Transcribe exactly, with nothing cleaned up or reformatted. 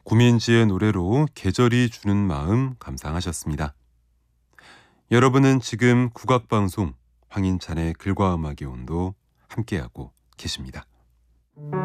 고민지의 노래로 계절이 주는 마음 감상하셨습니다. 여러분은 지금 국악방송 황인찬의 글과 음악의 온도 함께하고 계십니다.